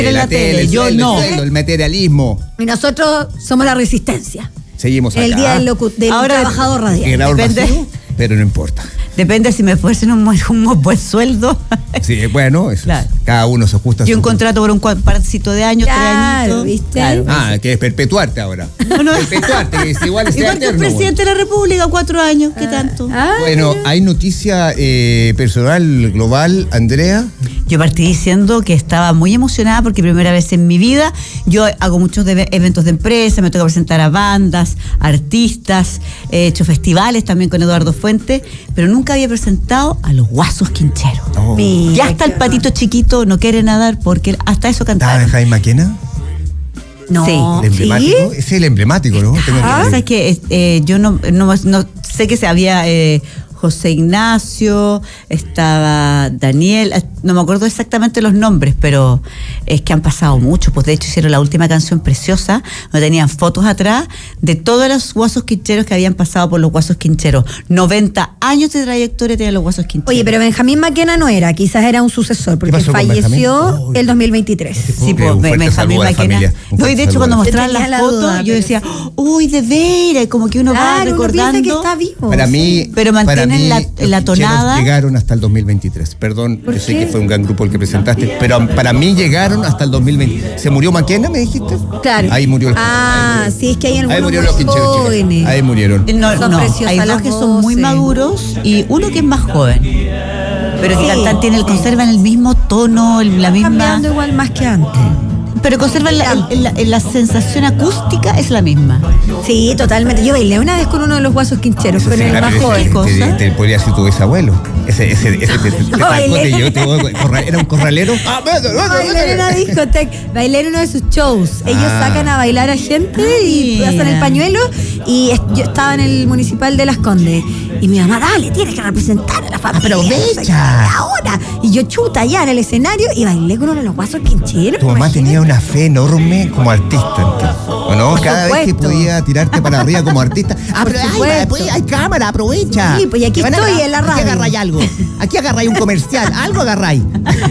la tele, yo no. El materialismo. Y nosotros somos la resistencia. Seguimos acá. El día del trabajador radial. Vacío, pero no importa. Depende si me fuesen un buen sueldo. Sí, bueno, eso claro. Cada uno se ajusta a un contrato por un parcito de años, claro, 3 añitos. ¿Viste? Claro. Que es perpetuarte ahora. No. Perpetuarte, que es igual que el presidente de la República, 4 años, ¿qué tanto? Bueno, ¿hay noticia personal, global, Andrea? Yo partí diciendo que estaba muy emocionada porque primera vez en mi vida yo hago muchos eventos de empresa, me toca presentar a bandas, artistas, he hecho festivales también con Eduardo Fuentes, pero nunca había presentado a los Guasos Quincheros. Y hasta el patito chiquito no quiere nadar porque hasta eso cantaba. ¿Estaba Jaime Maquena? No. Sí. ¿El emblemático? ¿Sí? Es el emblemático, ¿no? ¿Sabes que yo no sé que se había José Ignacio, estaba Daniel, no me acuerdo exactamente los nombres, pero es que han pasado mucho. Pues de hecho hicieron la última canción preciosa, donde tenían fotos atrás de todos los Guasos Quincheros que habían pasado por los Guasos Quincheros. 90 años de trayectoria tenían los Guasos Quincheros. Oye, pero Benjamín Maquena no era, quizás era un sucesor, porque falleció el 2023. Sí, pues Benjamín Maquena. No, y de hecho cuando mostraban las fotos, yo decía, uy, de veras, como que uno va recordando. Uno piensa que está vivo. Para mí, pero mantienen la tonada. Llegaron hasta el 2023. Perdón, yo sé que fue un gran grupo el que presentaste, pero para mí llegaron hasta el 2020. ¿Se murió Maquena, me dijiste? Claro. Ahí murió el sí, es que hay algunos ahí murieron los Quincheros, jóvenes. Ahí murieron. No, hay dos que son muy maduros y uno que es más joven. Pero que conservan el mismo tono, la misma. Cambiando igual más que antes. Pero conservan la sensación acústica, es la misma. Sí, totalmente. Yo bailé una vez con uno de los Guasos Quincheros, con el más joven. Te podría decir tu bisabuelo. ¿Era un corralero? Bailé en una discoteca, bailé en uno de sus shows. Ellos sacan a bailar a gente y pasan el pañuelo. Y yo estaba en el municipal de Las Condes. Y mi mamá, dale, tienes que representar a la familia. Aprovecha. Ahora. Y yo chuta allá en el escenario y bailé con uno de los Guasos Quincheros. Tu mamá tenía una fe enorme como artista, ¿o no? Cada vez que podía tirarte para arriba como artista. Hay cámara, aprovecha. Sí, pues y aquí estoy en la radio. Aquí agarráis algo. Aquí agarráis un comercial. Algo agarráis.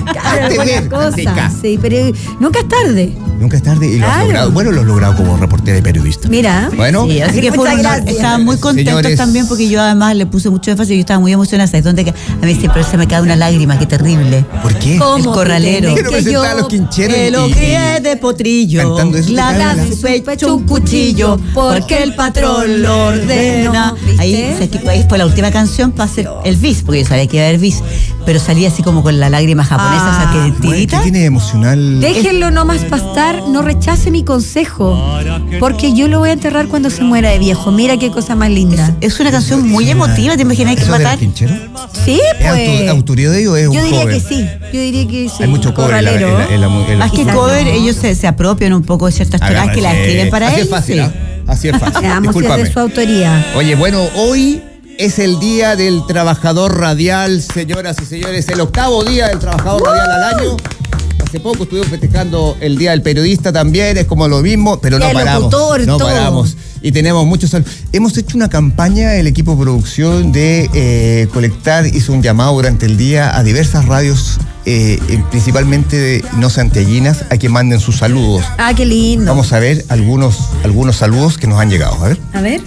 Sí, pero nunca es tarde. Nunca es tarde y lo has logrado. Bueno, lo has logrado como reportera y periodista. Mira. Bueno. Sí, así que estaban muy contentos, señores, también porque yo además le puse mucho énfasis y yo estaba muy emocionada. ¿Sabes dónde? A mí siempre se me cae una lágrima, qué terrible. ¿Por qué? El corralero. Quiero presentar a los Quincheros. Que lo crié de potrillo. Cantando eso. Clava de su pecho un cuchillo porque el patrón lo ordena. Ahí fue la última canción para hacer el bis, porque yo sabía que iba a haber bis, pero salía así como con la lágrima japonesa, esa que tirita. ¿Qué tiene emocional? Déjenlo nomás pastar, no rechace mi consejo, porque yo lo voy a enterrar cuando se muera de viejo. Mira qué cosa más linda. Es una canción muy emotiva, ¿te imaginas que matar? Sí, pues. ¿Es autoría de ellos o es un cover? Yo diría que sí. Hay mucho cover en la más que cover, ellos se apropian un poco de ciertas historias que las escriben para ellos. Así es fácil. Veamos si es de su autoría. Oye, bueno, hoy es el Día del Trabajador Radial, señoras y señores, el 8º día del Trabajador Radial al año. Hace poco estuvimos festejando el Día del Periodista también, es como lo mismo, pero no paramos. Y tenemos muchos saludos. Hemos hecho una campaña, el equipo de producción de colectar, hizo un llamado durante el día a diversas radios, principalmente de no santiaguinas, a que manden sus saludos. Qué lindo. Vamos a ver algunos saludos que nos han llegado. A ver.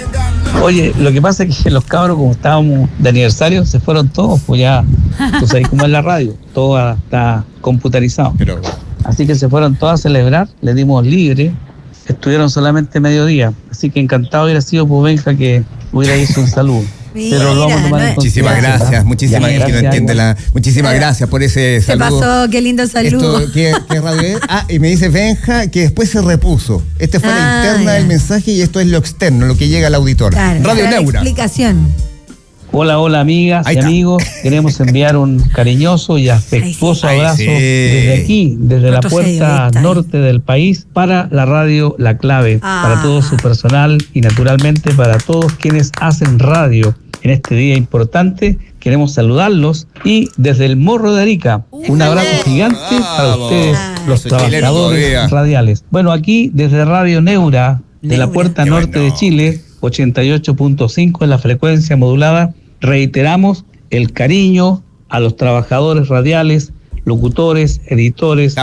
Oye, lo que pasa es que los cabros, como estábamos de aniversario, se fueron todos, pues ya, pues ahí como en la radio, todo está computarizado. Así que se fueron todos a celebrar, les dimos libre, estuvieron solamente mediodía, así que encantado hubiera sido, pues Benja, que hubiera hecho un saludo. Pero lo vamos a tomar en muchísimas gracias, muchísimas gracias, que no entiende muchísimas gracias por ese saludo. ¿Qué pasó? Qué lindo saludo. ¿Qué radio es? Y me dice Benja que después se repuso. Esta fue la interna del mensaje y esto es lo externo, lo que llega al auditor. Radio Neura. Explicación. Hola amigas y amigos, queremos enviar un cariñoso y afectuoso abrazo desde aquí, desde la puerta norte del país, para la radio La Clave, para todo su personal y naturalmente para todos quienes hacen radio en este día importante. Queremos saludarlos y desde el Morro de Arica, un abrazo gigante para ustedes, los trabajadores radiales. Bueno, aquí desde Radio Neura, de la puerta norte de Chile, 88.5 en la frecuencia modulada, reiteramos el cariño a los trabajadores radiales, locutores, editores,